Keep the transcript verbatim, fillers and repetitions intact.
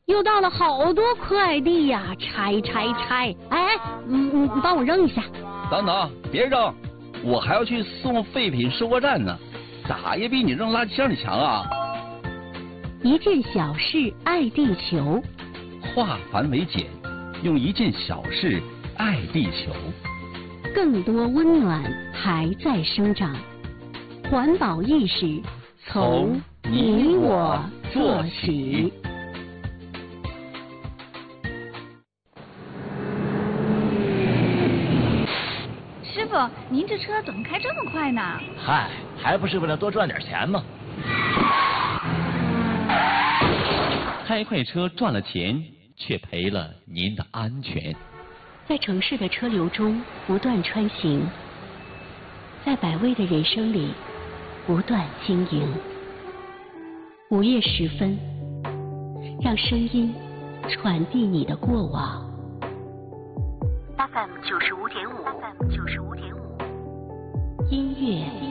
又到了好多快递呀，拆拆拆！哎，你你你帮我扔一下。 等等，别扔，我还要去送废品收货站呢，咋也比你扔垃圾箱里强啊！ 一件小事爱地球， 化繁为简，用一件小事爱地球。 更多温暖还在生长，环保意识从你我做起。 师傅，您这车怎么开这么快呢？ 嗨，还不是为了多赚点钱吗？ 开快车赚了钱，却赔了您的安全。 在城市的车流中不断穿行，在百味的人生里不断经营。午夜时分，让声音传递你的过往。F M 九十五点五，F M 九十五点五，音乐